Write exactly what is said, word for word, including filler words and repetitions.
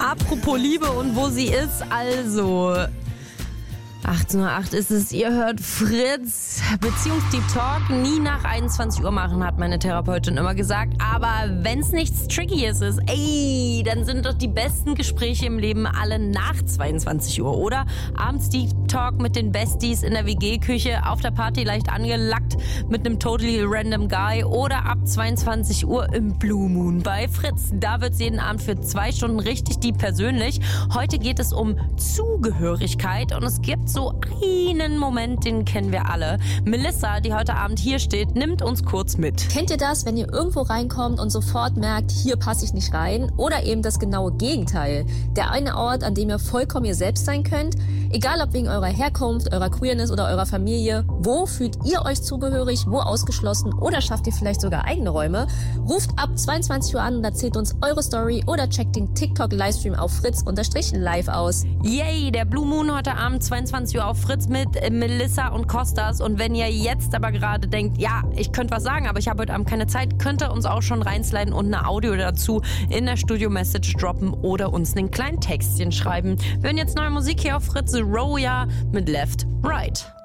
Apropos Liebe und wo sie ist, also achtzehn Uhr acht ist es, ihr hört Fritz. Beziehungsdeep Talk nie nach einundzwanzig Uhr machen, hat meine Therapeutin immer gesagt. Aber wenn's nichts Trickyes ist, ey, dann sind doch die besten Gespräche im Leben alle nach zweiundzwanzig Uhr, oder? Abends Deep Talk mit den Besties in der W G-Küche, auf der Party leicht angelackt mit einem totally random Guy oder ab zweiundzwanzig Uhr im Blue Moon bei Fritz. Da wird's jeden Abend für zwei Stunden richtig deep persönlich. Heute geht es um Zugehörigkeit und es gibt so einen Moment, den kennen wir alle. Melissa, die heute Abend hier steht, nimmt uns kurz mit. Kennt ihr das, wenn ihr irgendwo reinkommt und sofort merkt, hier passe ich nicht rein? Oder eben das genaue Gegenteil. Der eine Ort, an dem ihr vollkommen ihr selbst sein könnt. Egal ob wegen eurer Herkunft, eurer Queerness oder eurer Familie. Wo fühlt ihr euch zugehörig, wo ausgeschlossen oder schafft ihr vielleicht sogar eigene Räume? Ruft ab zweiundzwanzig Uhr an und erzählt uns eure Story oder checkt den TikTok-Livestream auf Fritz-Live aus. Yay, der Blue Moon heute Abend zweiundzwanzig Uhr auf Fritz mit Melissa und Kostas. Und wenn ihr jetzt aber gerade denkt, ja, ich könnte was sagen, aber ich habe heute Abend keine Zeit, könnt ihr uns auch schon reinsliden und eine Audio dazu in der Studio-Message droppen oder uns einen kleinen Textchen schreiben. Wir hören jetzt neue Musik hier auf Fritz, Roya mit Left, Right.